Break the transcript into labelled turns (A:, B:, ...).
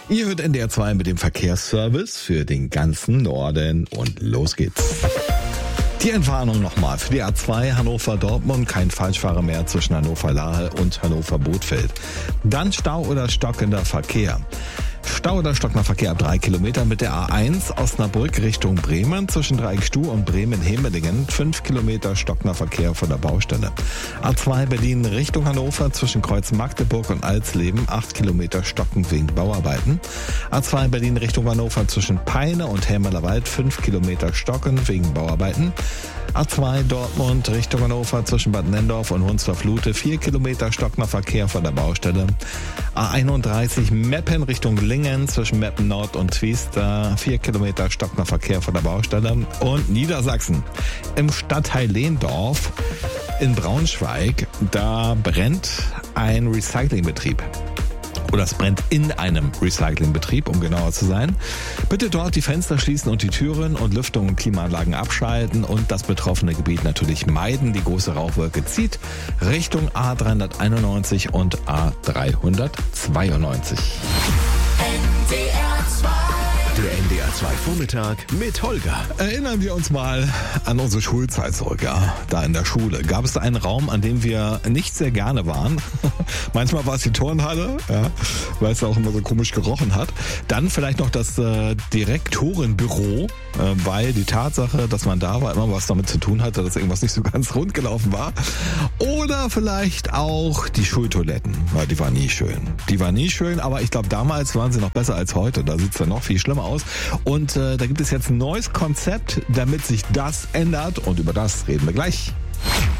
A: Ihr hört NDR 2 mit dem Verkehrsservice für den ganzen Norden und los geht's. Die Entwarnung nochmal für die A2 Hannover-Dortmund, kein Falschfahrer mehr zwischen Hannover-Lahe und Hannover-Bothfeld. Dann Stau oder stockender Verkehr. Stau oder stockender Verkehr ab 3 Kilometer mit der A1 Osnabrück Richtung Bremen zwischen Dreieckstuh und Bremen-Hemelingen. 5 Kilometer stockender Verkehr von der Baustelle. A2 Berlin Richtung Hannover zwischen Kreuz Magdeburg und Alsleben. 8 Kilometer stockend wegen Bauarbeiten. A2 Berlin Richtung Hannover zwischen Peine und Helmerlerwald. 5 Kilometer stockend wegen Bauarbeiten. A2 Dortmund Richtung Hannover zwischen Bad Nendorf und Hunsdorf-Lute. 4 Kilometer stockender Verkehr von der Baustelle. A31 Meppen Richtung Lingen zwischen Meppen Nord und Twiester. 4 Kilometer stockender Verkehr von der Baustelle. Und Niedersachsen im Stadtteil Lehndorf in Braunschweig. Da brennt ein Recyclingbetrieb. Oder es brennt in einem Recyclingbetrieb, um genauer zu sein. Bitte dort die Fenster schließen und die Türen und Lüftung und Klimaanlagen abschalten und das betroffene Gebiet natürlich meiden. Die große Rauchwolke zieht Richtung A391 und A392.
B: Der NDR 2 Vormittag mit Holger.
A: Erinnern wir uns mal an unsere Schulzeit zurück, ja. Da in der Schule gab es einen Raum, an dem wir nicht sehr gerne waren. Manchmal war es die Turnhalle, ja, weil es da auch immer so komisch gerochen hat. Dann vielleicht noch das Direktorenbüro, weil die Tatsache, dass man da war, immer was damit zu tun hatte, dass irgendwas nicht so ganz rund gelaufen war. Oder vielleicht auch die Schultoiletten, weil die waren nie schön. Die waren nie schön, aber ich glaube, damals waren sie noch besser als heute. Da sieht es ja noch viel schlimmer aus. Und da gibt es jetzt ein neues Konzept, damit sich das ändert. Und über das reden wir gleich.